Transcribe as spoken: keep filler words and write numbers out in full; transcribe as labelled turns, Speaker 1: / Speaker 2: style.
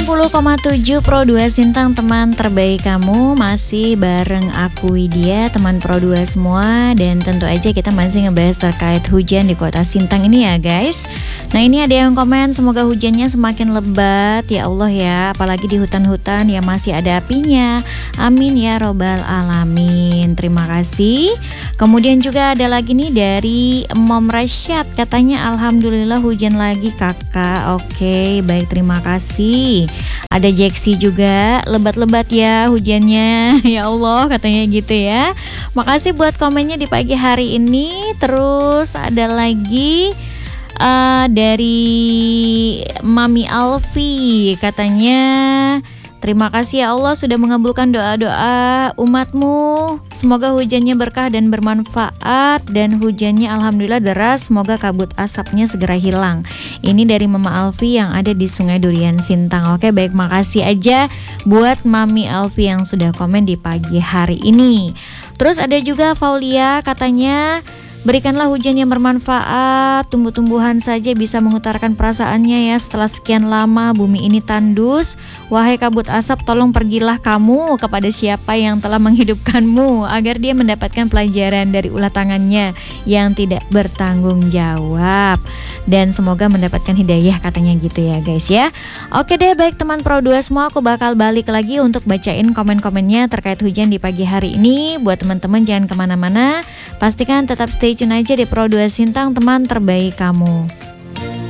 Speaker 1: puluh koma tujuh Pro dua Sintang, teman terbaik kamu. Masih bareng aku Widya, teman Pro dua semua. Dan tentu aja kita masih ngebahas terkait hujan di kota Sintang ini ya guys. Nah ini ada yang komen, semoga hujannya semakin lebat ya Allah ya. Apalagi di hutan-hutan yang masih ada apinya. Amin ya robbal alamin. Terima kasih. Kemudian juga ada lagi nih dari Mom Rasyad, katanya alhamdulillah hujan lagi kakak. Oke baik, terima kasih. Ada Jeksi juga, lebat-lebat ya hujannya ya Allah katanya gitu ya. Makasih buat komennya di pagi hari ini. Terus ada lagi uh, dari Mami Alfi, katanya terima kasih ya Allah sudah mengabulkan doa-doa umatmu. Semoga hujannya berkah dan bermanfaat. Dan hujannya alhamdulillah deras. Semoga kabut asapnya segera hilang. Ini dari Mama Alfi yang ada di Sungai Durian Sintang. Oke baik, makasih aja buat Mami Alfi yang sudah komen di pagi hari ini. Terus ada juga Faulia, katanya berikanlah hujan yang bermanfaat, tumbuh-tumbuhan saja bisa mengutarakan perasaannya ya setelah sekian lama bumi ini tandus. Wahai kabut asap, tolong pergilah kamu kepada siapa yang telah menghidupkanmu agar dia mendapatkan pelajaran dari ulah tangannya yang tidak bertanggung jawab. Dan semoga mendapatkan hidayah, katanya gitu ya guys ya. Oke deh baik teman Pro dua semua, aku bakal balik lagi untuk bacain komen-komennya terkait hujan di pagi hari ini. Buat teman-teman jangan kemana-mana, pastikan tetap stay tune aja di Pro dua Sintang, teman terbaik kamu.